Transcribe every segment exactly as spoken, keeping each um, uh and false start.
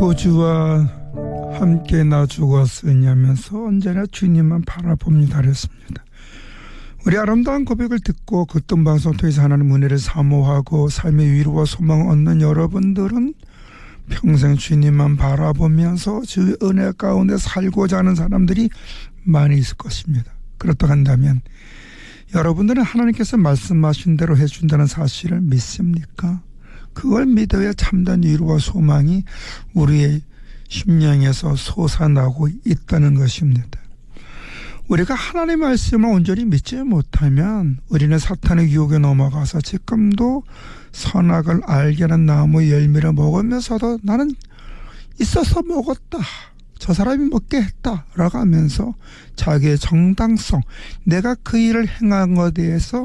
포주와 함께 나 죽었으냐면서 언제나 주님만 바라봅니다 그랬습니다. 우리 아름다운 고백을 듣고 그 방송 통해서 하나님 은혜를 사모하고 삶의 위로와 소망을 얻는 여러분들은 평생 주님만 바라보면서 주 은혜 가운데 살고자 하는 사람들이 많이 있을 것입니다. 그렇다고 한다면 여러분들은 하나님께서 말씀하신 대로 해준다는 사실을 믿습니까? 그걸 믿어야 참된 위로와 소망이 우리의 심령에서 솟아나고 있다는 것입니다. 우리가 하나님의 말씀을 온전히 믿지 못하면 우리는 사탄의 유혹에 넘어가서 지금도 선악을 알게 하는 나무 열매를 먹으면서도 나는 있어서 먹었다, 저 사람이 먹게 했다 라고 하면서 자기의 정당성, 내가 그 일을 행한 것에 대해서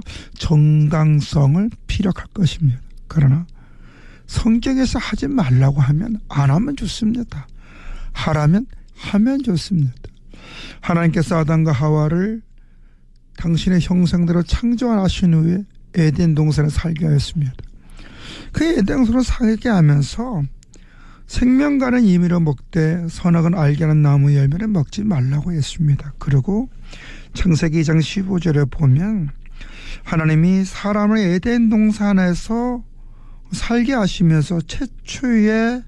정당성을 피력할 것입니다. 그러나 성경에서 하지 말라고 하면 안 하면 좋습니다. 하라면 하면 좋습니다. 하나님께서 아담과 하와를 당신의 형상대로 창조하신 후에 에덴 동산에 살게 하였습니다. 그 에덴 동산을 살게 하면서 생명과는 임의로 먹되 선악은 알게 하는 나무 열매를 먹지 말라고 했습니다. 그리고 창세기 이 장 십오 절에 보면 하나님이 사람을 에덴 동산에서 살게 하시면서 최초의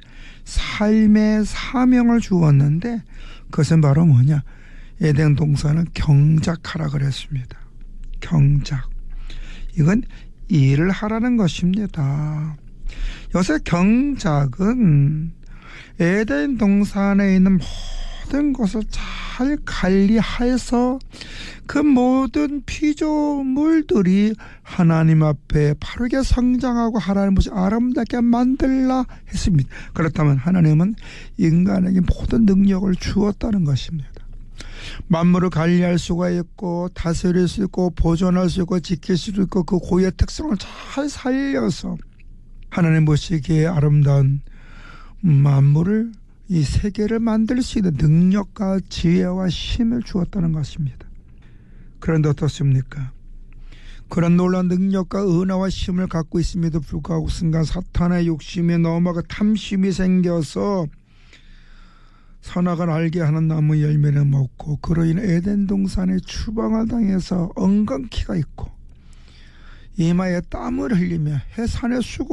삶의 사명을 주었는데 그것은 바로 뭐냐? 에덴 동산을 경작하라 그랬습니다. 경작. 이건 일을 하라는 것입니다. 요새 경작은 에덴 동산에 있는 모든 것을 잘 관리해서 그 모든 피조물들이 하나님 앞에 바르게 성장하고 하나님 모습 아름답게 만들라 했습니다. 그렇다면 하나님은 인간에게 모든 능력을 주었다는 것입니다. 만물을 관리할 수가 있고 다스릴 수 있고 보존할 수 있고 지킬 수도 있고 그 고유의 특성을 잘 살려서 하나님 보시기에 아름다운 만물을, 이 세계를 만들 수 있는 능력과 지혜와 힘을 주었다는 것입니다. 그런데 어떻습니까? 그런 놀라운 능력과 은혜와 힘을 갖고 있음에도 불구하고 순간 사탄의 욕심에 넘어가 탐심이 생겨서 선악을 알게 하는 나무 열매를 먹고 그로 인해 에덴 동산의 추방을 당해서 엉겅퀴가 있고 이마에 땀을 흘리며 해산의 수고